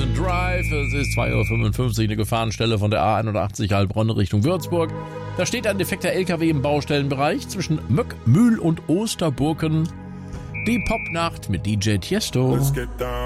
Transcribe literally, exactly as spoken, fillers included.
Jackson Drive. Es ist zwei Uhr fünfundfünfzig, eine Gefahrenstelle von der A einundachtzig Heilbronn Richtung Würzburg. Da steht ein defekter L K W im Baustellenbereich zwischen Möck, Mühl und Osterburken. Die Popnacht mit D J Tiesto.